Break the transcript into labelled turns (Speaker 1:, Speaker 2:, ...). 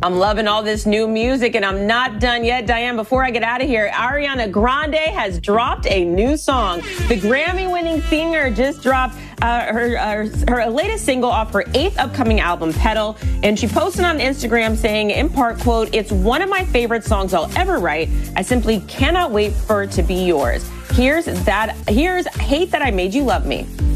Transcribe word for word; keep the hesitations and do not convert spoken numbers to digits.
Speaker 1: I'm loving all this new music, and I'm not done yet. Diane, before I get out of here, Ariana Grande has dropped a new song. The Grammy-winning singer just dropped uh, her, uh, her latest single off her eighth upcoming album, Petal, and she posted on Instagram saying, in part, quote, "It's one of my favorite songs I'll ever write. I simply cannot wait for it to be yours. Here's that. Here's Hate That I Made You Love Me."